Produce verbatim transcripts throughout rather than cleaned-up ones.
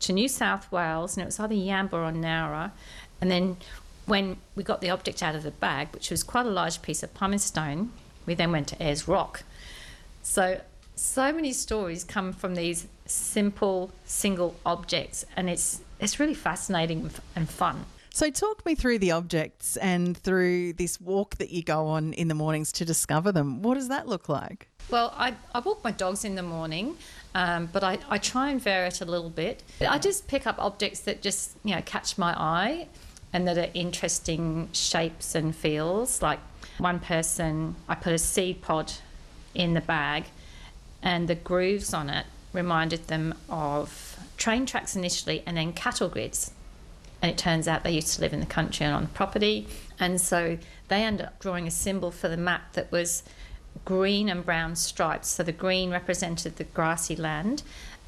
to New South Wales, and it was either Yamba or Nowra. And then when we got the object out of the bag, which was quite a large piece of pumice stone, we then went to Ayers Rock. So, so many stories come from these simple single objects, and it's it's really fascinating and fun. So talk me through the objects and through this walk that you go on in the mornings to discover them. What does that look like? Well, I, I walk my dogs in the morning, um, but I, I try and vary it a little bit. I just pick up objects that just, you know, catch my eye and that are interesting shapes and feels. Like one person, I put a seed pod in the bag, and the grooves on it reminded them of train tracks initially and then cattle grids. And it turns out they used to live in the country and on property. And so they ended up drawing a symbol for the map that was green and brown stripes. So the green represented the grassy land,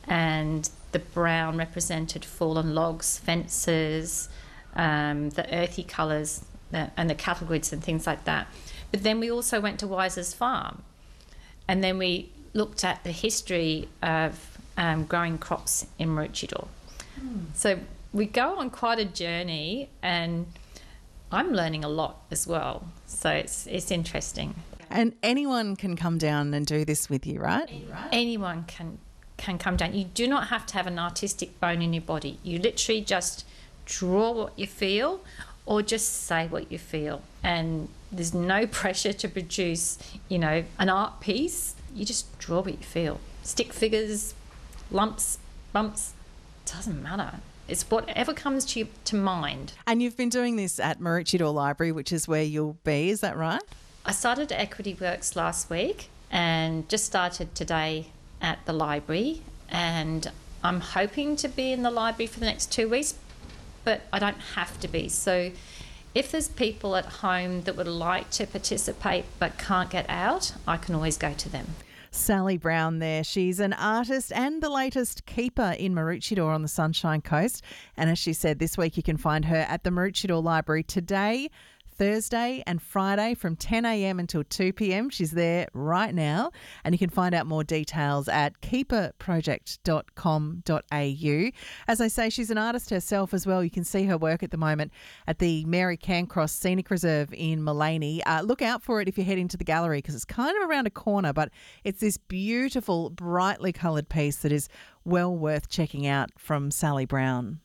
and the brown represented fallen logs, fences, um, the earthy colours, uh, and the cattle grids and things like that. But then we also went to Wiser's Farm, and then we looked at the history of um, growing crops in Maroochydore. Mm. So we go on quite a journey, and I'm learning a lot as well. So it's it's interesting. And anyone can come down and do this with you, right? Anyone can can come down. You do not have to have an artistic bone in your body. You literally just draw what you feel, or just say what you feel. And there's no pressure to produce, you know, an art piece. You just draw what you feel. Stick figures, lumps, bumps, doesn't matter. It's whatever comes to you to mind. And you've been doing this at Maroochydore Library, which is where you'll be, is that right? I started at Equity Works last week and just started today at the library, and I'm hoping to be in the library for the next two weeks, but I don't have to be. So if there's people at home that would like to participate but can't get out, I can always go to them. Sally Brown there. She's an artist and the latest keeper in Maroochydore on the Sunshine Coast. And as she said, this week you can find her at the Maroochydore Library today, Thursday and Friday from ten a.m. until two p.m. She's there right now, and you can find out more details at keeper project dot com dot a u. As I say, she's an artist herself as well. You can see her work at the moment at the Mary Cancross Scenic Reserve in Mullaney. Uh, look out for it if you head into the gallery, because it's kind of around a corner, but it's this beautiful, brightly coloured piece that is well worth checking out from Sally Brown.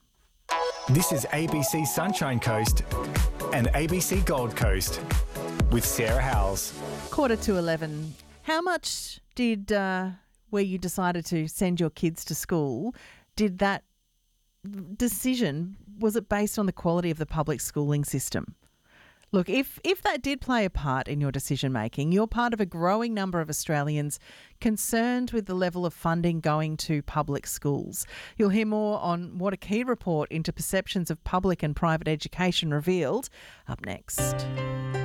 This is A B C Sunshine Coast and A B C Gold Coast with Sarah Howells. Quarter to eleven. How much did, uh, where you decided to send your kids to school, did that decision, was it based on the quality of the public schooling system? Look, if, if that did play a part in your decision making, you're part of a growing number of Australians concerned with the level of funding going to public schools. You'll hear more on what a key report into perceptions of public and private education revealed up next.